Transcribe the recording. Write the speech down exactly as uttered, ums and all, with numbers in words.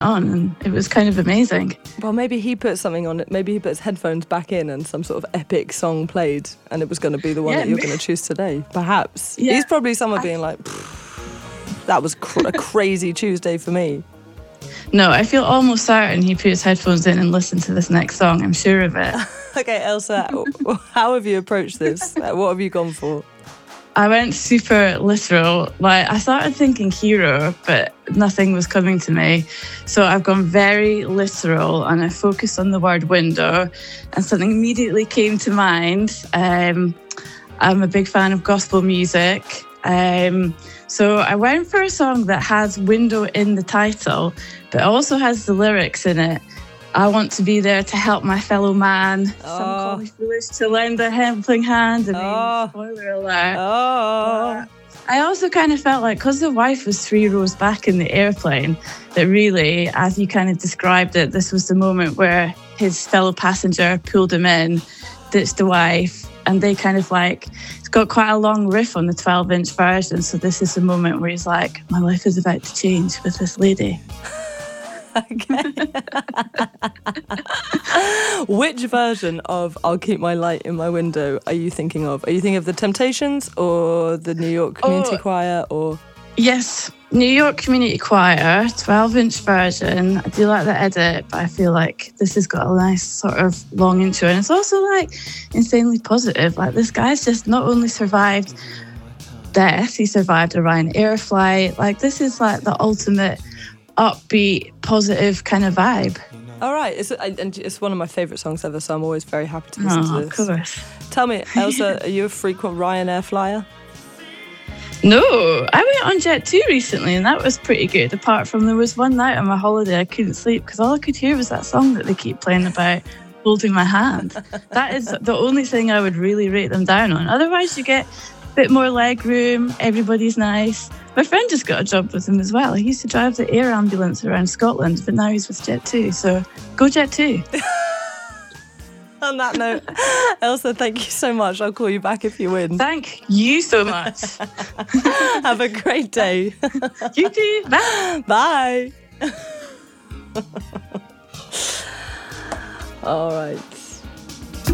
on, and it was kind of amazing. Well, maybe he put something on it. Maybe he put his headphones back in and some sort of epic song played, and it was going to be the one yeah, that you're going to choose today. Perhaps. Yeah. He's probably somewhere being like, that was cr- a crazy Tuesday for me. No, I feel almost certain he put his headphones in and listened to this next song. I'm sure of it. Okay, Elsa, how have you approached this? What have you gone for? I went super literal. Like, I started thinking hero, but nothing was coming to me. So I've gone very literal, and I focused on the word window, and something immediately came to mind. Um, I'm a big fan of gospel music. Um, so I went for a song that has window in the title, but also has the lyrics in it. I want to be there to help my fellow man. Oh. Some call me foolish to lend a helping hand. I mean, oh. spoiler alert. Oh. I also kind of felt like, because the wife was three rows back in the airplane, that really, as you kind of described it, this was the moment where his fellow passenger pulled him in, ditched the wife, and they kind of like, it's got quite a long riff on the twelve-inch version, so this is the moment where he's like, my life is about to change with this lady. Okay. Which version of I'll Keep My Light in My Window are you thinking of? Are you thinking of the Temptations or the New York Community oh, Choir? Or yes, New York Community Choir, twelve-inch version. I do like the edit, but I feel like this has got a nice sort of long intro, and it's also like insanely positive. Like, this guy's just not only survived death, he survived a Ryanair flight. Like, this is like the ultimate upbeat, positive kind of vibe. All right, it's, and it's one of my favourite songs ever, so I'm always very happy to listen oh, to this. Of course. Tell me, Elsa, are you a frequent Ryanair flyer? No, I went on Jet two recently, and that was pretty good, apart from there was one night on my holiday I couldn't sleep because all I could hear was that song that they keep playing about holding my hand. That is the only thing I would really rate them down on. Otherwise, you get a bit more leg room, everybody's nice. My friend just got a job with him as well. He used to drive the air ambulance around Scotland, but now he's with Jet two, so go Jet two. On that note, Elsa, thank you so much. I'll call you back if you win. Thank you so much. Have a great day. You too. Bye. Bye. All right.